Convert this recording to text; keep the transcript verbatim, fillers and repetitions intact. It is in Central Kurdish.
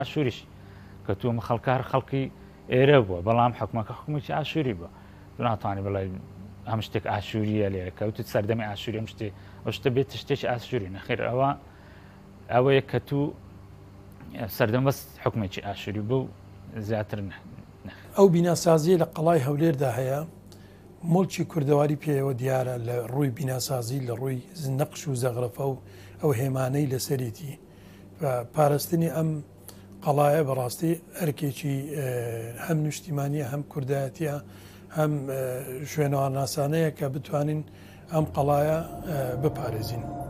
ئاشوریش کە توومە خەڵکار خەڵکی ئێرە بووە بەڵام حکومەکە حکومێکی ئاشوری بووە تو ناتوانانی بڵێ هەم شتێک ئاشوریە لێرە کەوتت سەردەمی ئاشوری ئەم شتێ ئەو شتە بێت شتێکی ئاشوری نەخێر ئەوە ئەوەیە کە تو سەردەم بەست حکومێکی ئاشوری بوو زیاتر ئەو بیناسازیە لە قەڵای هەولێردا هەیە مڵکی کوردەواری پێوە دیارە لە ڕووی بیناسازی لە ڕووی نەقش و زەغرەفە و ئەو هێمانەی لەسەرێتی پاراستنی ئەم قەڵایە بەڕاستی ئەرکێکی هەم نیشتیمانیە هەم کوردایەتیە هەم شوێنەوە ناسانەیە کە بتوانین ئەم قەڵایە بپارێزین.